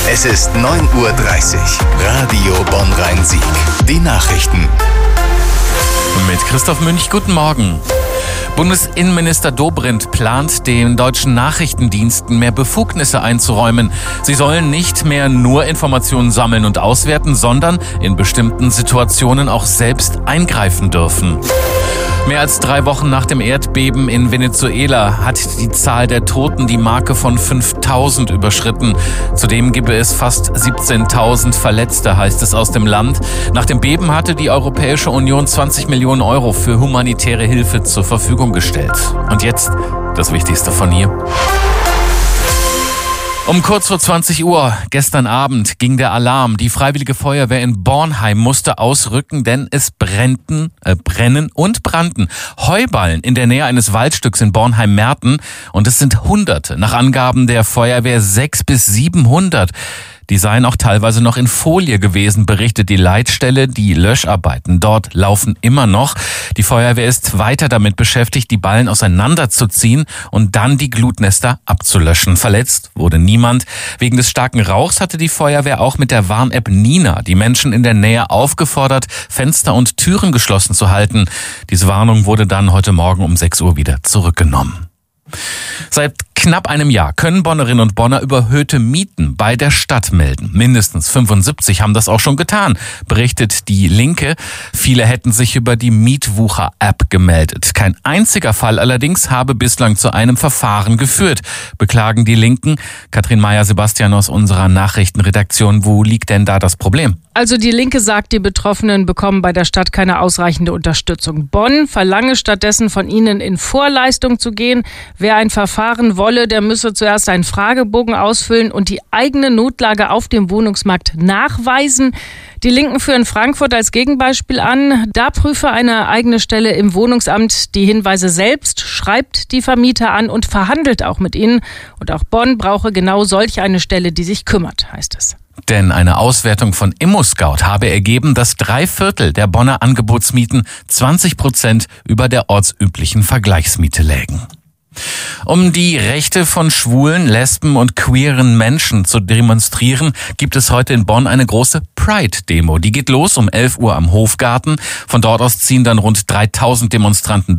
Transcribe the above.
Es ist 9:30 Uhr. Radio Bonn-Rhein-Sieg. Die Nachrichten. Mit Christoph Münch, guten Morgen. Bundesinnenminister Dobrindt plant, den deutschen Nachrichtendiensten mehr Befugnisse einzuräumen. Sie sollen nicht mehr nur Informationen sammeln und auswerten, sondern in bestimmten Situationen auch selbst eingreifen dürfen. Mehr als 3 Wochen nach dem Erdbeben in Venezuela hat die Zahl der Toten die Marke von 5.000 überschritten. Zudem gebe es fast 17.000 Verletzte, heißt es aus dem Land. Nach dem Beben hatte die Europäische Union 20 Millionen Euro für humanitäre Hilfe zur Verfügung gestellt. Und jetzt das Wichtigste von hier. Um kurz vor 20 Uhr gestern Abend ging der Alarm. Die Freiwillige Feuerwehr in Bornheim musste ausrücken, denn es brennen und brannten Heuballen in der Nähe eines Waldstücks in Bornheim-Merten. Und es sind Hunderte, nach Angaben der Feuerwehr 600 bis 700. Die seien auch teilweise noch in Folie gewesen, berichtet die Leitstelle. Die Löscharbeiten dort laufen immer noch. Die Feuerwehr ist weiter damit beschäftigt, die Ballen auseinanderzuziehen und dann die Glutnester abzulöschen. Verletzt wurde niemand. Wegen des starken Rauchs hatte die Feuerwehr auch mit der Warn-App Nina die Menschen in der Nähe aufgefordert, Fenster und Türen geschlossen zu halten. Diese Warnung wurde dann heute Morgen um 6 Uhr wieder zurückgenommen. Seit knapp einem Jahr können Bonnerinnen und Bonner überhöhte Mieten bei der Stadt melden. Mindestens 75 haben das auch schon getan, berichtet die Linke. Viele hätten sich über die Mietwucher-App gemeldet. Kein einziger Fall allerdings habe bislang zu einem Verfahren geführt, beklagen die Linken. Katrin Meyer-Sebastian aus unserer Nachrichtenredaktion. Wo liegt denn da das Problem? Also die Linke sagt, die Betroffenen bekommen bei der Stadt keine ausreichende Unterstützung. Bonn verlange stattdessen von ihnen in Vorleistung zu gehen. Wer ein Verfahren wolle, der müsse zuerst einen Fragebogen ausfüllen und die eigene Notlage auf dem Wohnungsmarkt nachweisen. Die Linken führen Frankfurt als Gegenbeispiel an. Da prüfe eine eigene Stelle im Wohnungsamt die Hinweise selbst, schreibt die Vermieter an und verhandelt auch mit ihnen. Und auch Bonn brauche genau solch eine Stelle, die sich kümmert, heißt es. Denn eine Auswertung von ImmoScout habe ergeben, dass 3/4 der Bonner Angebotsmieten 20% über der ortsüblichen Vergleichsmiete lägen. Um die Rechte von schwulen, lesben und queeren Menschen zu demonstrieren, gibt es heute in Bonn eine große Pride-Demo. Die geht los um 11 Uhr am Hofgarten. Von dort aus ziehen dann rund 3.000 Demonstranten